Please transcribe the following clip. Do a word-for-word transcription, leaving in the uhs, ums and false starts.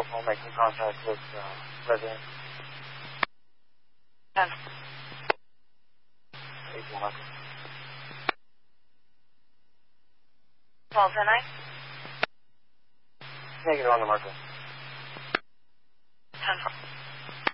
control phone making contact with uh, resident. ten. eight one. twelve ten nine. Negative on the marker.